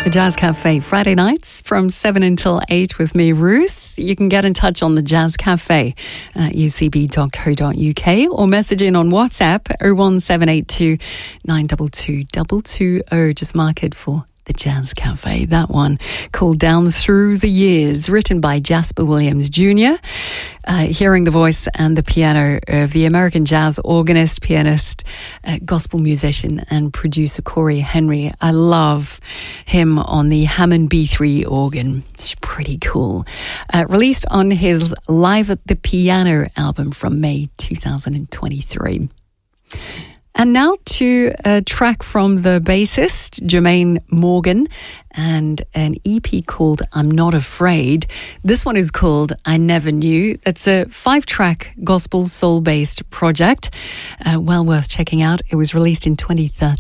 The Jazz Cafe, Friday nights from 7 until 8 with me, Ruth. You can get in touch on the Jazz Cafe at ucb.co.uk or message in on WhatsApp 01782 922 220. Just mark it for the Jazz Cafe. That one called Down Through the Years, written by Jasper Williams Jr. Hearing the voice and the piano of the American jazz organist, pianist, gospel musician and producer Corey Henry. I love him on the Hammond B3 organ. It's pretty cool. Released on his Live at the Piano album from May 2023. And now to a track from the bassist, Jermaine Morgan, and an EP called I'm Not Afraid. This one is called I Never Knew. It's a 5-track gospel soul-based project. Well worth checking out. It was released in 2013.